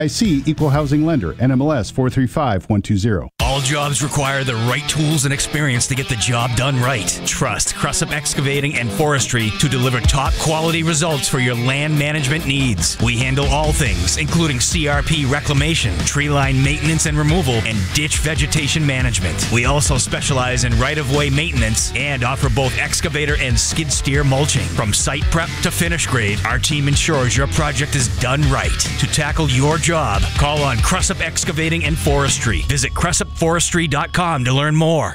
IC Equal Housing Lender, NMLS 435120. All jobs require the right tools and experience to get the job done right. Trust Cressup Excavating and Forestry to deliver top quality results for your land management needs. We handle all things, including CRP reclamation, tree line maintenance and removal, and ditch vegetation management. We also specialize in right-of-way maintenance and offer both excavator and skid steer mulching. From site prep to finish grade, our team ensures your project is done right. To tackle your job, call on Cressup Excavating and Forestry. Visit CressupForestry.com to learn more.